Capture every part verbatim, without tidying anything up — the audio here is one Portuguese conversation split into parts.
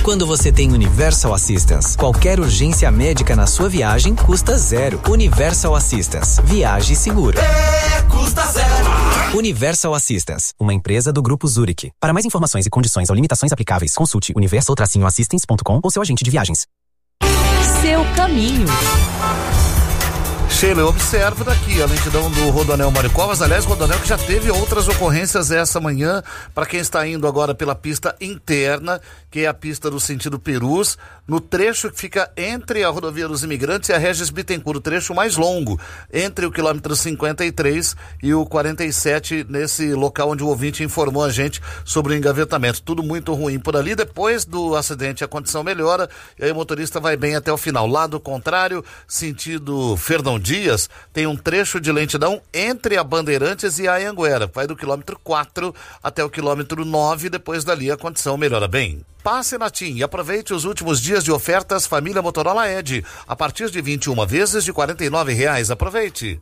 Quando você tem Universal Assistance, qualquer urgência médica na sua viagem custa zero. Universal Assistance. Viaje seguro. É, custa zero. Universal Assistance, uma empresa do Grupo Zurich. Para mais informações e condições ou limitações aplicáveis, consulte universal assistance ponto com ou seu agente de viagens. Seu caminho. Sheila, eu observo daqui a lentidão do Rodoanel Mário Covas, aliás, Rodoanel que já teve outras ocorrências essa manhã, para quem está indo agora pela pista interna, que é a pista do sentido Perus, no trecho que fica entre a Rodovia dos Imigrantes e a Regis Bittencourt, o trecho mais longo, entre o quilômetro cinquenta e três e o quarenta e sete, nesse local onde o ouvinte informou a gente sobre o engavetamento. Tudo muito ruim por ali. Depois do acidente a condição melhora e aí o motorista vai bem até o final. Lado contrário, sentido Fernão Dias, tem um trecho de lentidão entre a Bandeirantes e a Anhanguera, vai do quilômetro quatro até o quilômetro nove, depois dali a condição melhora bem. Passe na TIM e aproveite os últimos dias de ofertas Família Motorola Edge, a partir de vinte e uma vezes de quarenta e nove reais. Aproveite.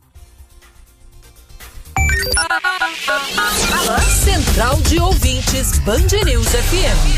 Central de Ouvintes, Band News F M.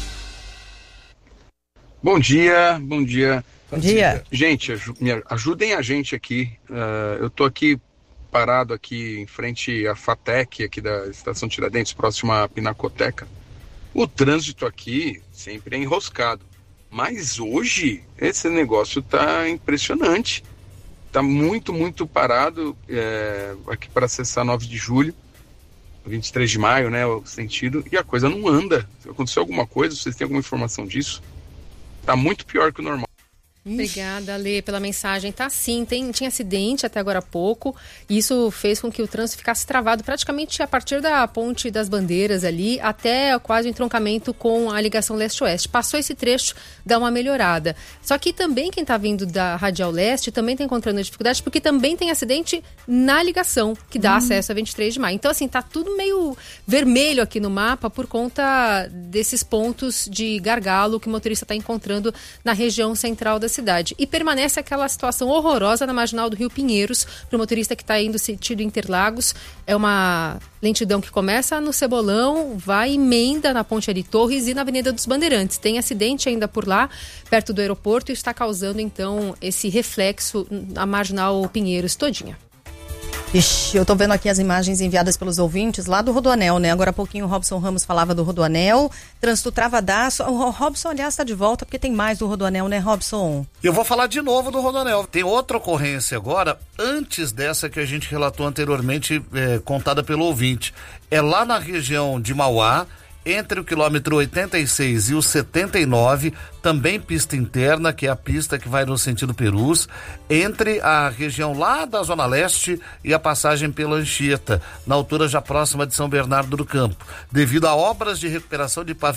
Bom dia, bom dia. Bom dia. Gente, ajudem a gente aqui. Uh, eu tô aqui parado aqui em frente à FATEC, aqui da Estação Tiradentes, próximo à Pinacoteca. O trânsito aqui sempre é enroscado. Mas hoje, esse negócio tá impressionante. Tá muito, muito parado é, aqui para acessar nove de julho, vinte e três de maio, né, o sentido, e a coisa não anda. Aconteceu alguma coisa? Vocês têm alguma informação disso? Tá muito pior que o normal. Obrigada, Lê, pela mensagem. Tá sim, tem, tinha acidente até agora há pouco, e isso fez com que o trânsito ficasse travado praticamente a partir da Ponte das Bandeiras ali, até quase o entroncamento com a ligação leste-oeste. Passou esse trecho, dá uma melhorada. Só que também quem tá vindo da Radial Leste também tá encontrando dificuldade, porque também tem acidente na ligação, que dá hum. acesso a vinte e três de maio. Então, assim, tá tudo meio vermelho aqui no mapa por conta desses pontos de gargalo que o motorista tá encontrando na região central da cidade. E permanece aquela situação horrorosa na marginal do Rio Pinheiros, para o motorista que está indo sentido Interlagos. É uma lentidão que começa no Cebolão, vai emenda na Ponte Ari Torres e na Avenida dos Bandeirantes. Tem acidente ainda por lá, perto do aeroporto, e está causando então esse reflexo na marginal Pinheiros todinha. Ixi, eu tô vendo aqui as imagens enviadas pelos ouvintes lá do Rodoanel, né? Agora há pouquinho o Robson Ramos falava do Rodoanel, trânsito travadaço. O Robson, aliás, está de volta porque tem mais do Rodoanel, né, Robson? Eu vou falar de novo do Rodoanel. Tem outra ocorrência agora, antes dessa que a gente relatou anteriormente, é, contada pelo ouvinte. É lá na região de Mauá, entre o quilômetro oitenta e seis e o setenta e nove, também pista interna, que é a pista que vai no sentido Perus, entre a região lá da Zona Leste e a passagem pela Anchieta, na altura já próxima de São Bernardo do Campo. Devido a obras de recuperação de pavimentos